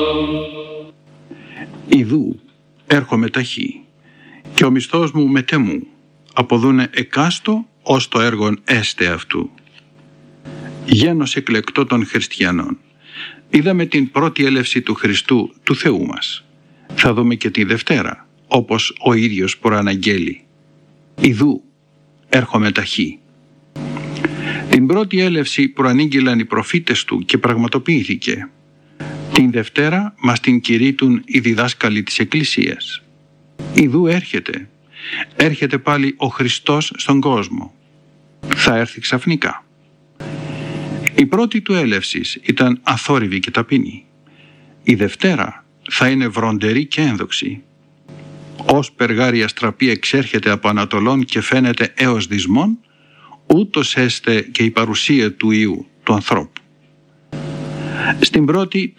Ιδού έρχομαι ταχύ, και ο μισθός μου μετέ μου, αποδούνε εκάστο ως το έργον έστε αυτού. Γένος εκλεκτό των χριστιανών. Είδαμε την πρώτη έλευση του Χριστού, του Θεού μας. Θα δούμε και τη Δευτέρα, όπως ο ίδιος προαναγγέλει. Ιδού έρχομαι ταχύ. Την πρώτη έλευση προανήγγειλαν οι προφήτες του και πραγματοποιήθηκε. Την Δευτέρα μας την κηρύττουν οι διδάσκαλοι της Εκκλησίας. Ιδού έρχεται πάλι ο Χριστός στον κόσμο. Θα έρθει ξαφνικά. Η πρώτη του έλευσης ήταν αθόρυβη και ταπεινή. Η Δευτέρα θα είναι βροντερή και ένδοξη. Ως περγάρια στραπή εξέρχεται από Ανατολών και φαίνεται έως δυσμών, ούτως έστε και η παρουσία του Υιού, του ανθρώπου. Στην πρώτη